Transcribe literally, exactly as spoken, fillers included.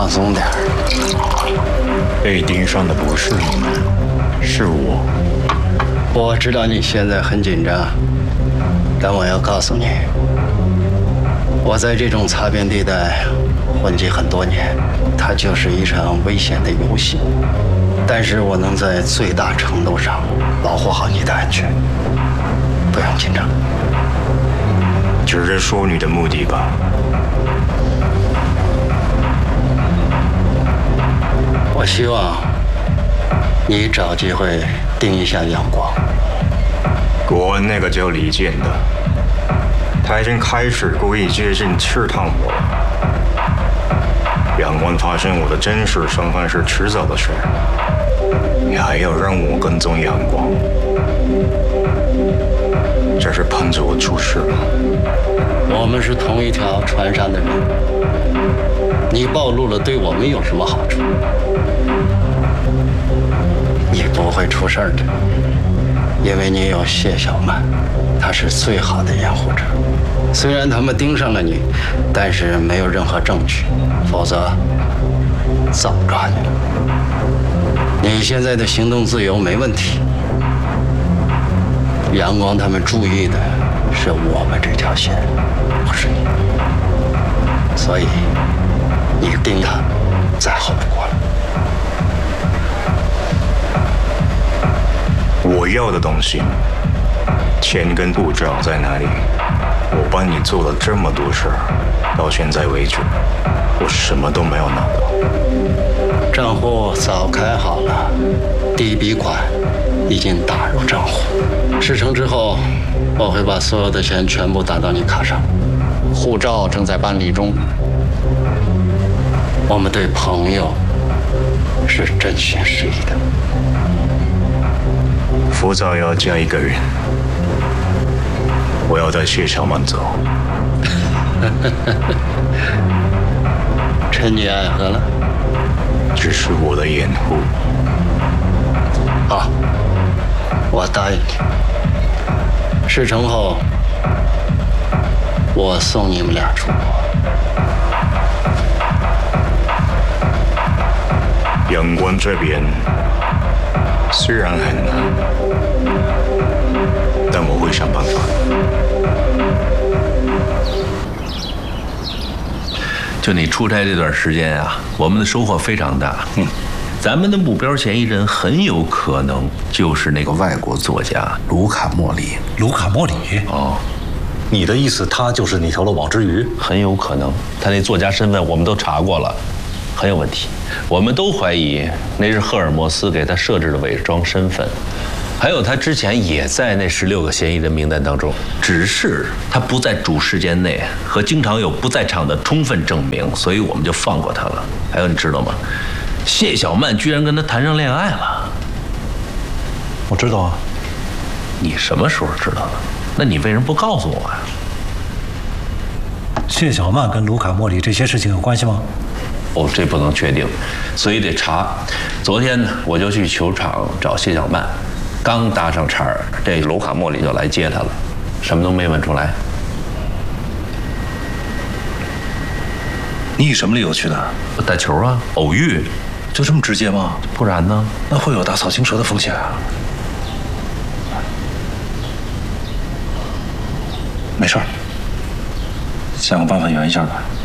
放松点儿。 被盯上的不是你们，是我。 我知道你现在很紧张，但我要告诉你，我在这种擦边地带混迹很多年，它就是一场危险的游戏。但是我能在最大程度上保护好你的安全，不用紧张。 直接说你的目的吧。 我希望你找机会盯一下阳光。 国安那个叫李健的，他已经开始故意接近试探我了。阳光发现我的真实身份是迟早的事，你还要让我跟踪阳光，这是盼着我出事了。 我们是同一条船上的人，你暴露了对我们有什么好处？你不会出事儿的，因为你有谢小曼，她是最好的掩护者。虽然他们盯上了你，但是没有任何证据，否则早抓你了。你现在的行动自由没问题，阳光他们注意的是我们这条线，不是你，所以你盯他再好不过了。 我要的东西，钱跟护照在哪里？我帮你做了这么多事儿，到现在为止，我什么都没有拿到。 账户早开好了，第一笔款已经打入账户。事成之后，我会把所有的钱全部打到你卡上。护照正在办理中。我们对朋友是真心实意的。 浮躁要加一个人，我要带谢小曼走。 趁你爱喝了， 只是我的掩护。 好，我答应你。事成后，我送你们俩出国。 阳关这边虽然很难，但我会想办法。 就你出差这段时间啊，我们的收获非常大。嗯，咱们的目标嫌疑人很有可能就是那个外国作家卢卡莫里。 卢卡莫里？ 哦， 你的意思他就是那条漏网之鱼？ 很有可能，他那作家身份我们都查过了，很有问题。我们都怀疑那是赫尔墨斯给他设置的伪装身份，还有他之前也在那十六个嫌疑人名单当中，只是他不在主事件内和经常有不在场的充分证明，所以我们就放过他了。还有你知道吗？谢小曼居然跟他谈上恋爱了。 我知道啊。 你什么时候知道的？那你为什么不告诉我呀？ 谢小曼跟卢卡莫里这些事情有关系吗？ 哦，这不能确定，所以得查。昨天呢，我就去球场找谢小曼，刚搭上茬儿，这卢卡莫里就来接她了，什么都没问出来。 你以什么理由去的？ 打球啊，偶遇， 就这么直接吗？ 不然呢？ 那会有打草惊蛇的风险啊。没事儿，想个办法圆一下吧。